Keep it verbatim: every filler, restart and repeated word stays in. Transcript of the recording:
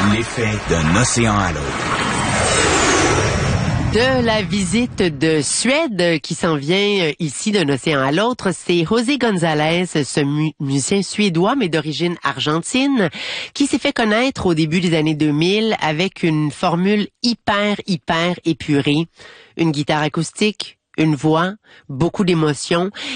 L'effet d'un océan à l'autre. De la visite de Suède qui s'en vient ici d'un océan à l'autre, c'est José González, ce mu musicien suédois mais d'origine argentine, qui s'est fait connaître au début des années deux mille avec une formule hyper, hyper épurée. Une guitare acoustique, une voix, beaucoup d'émotions.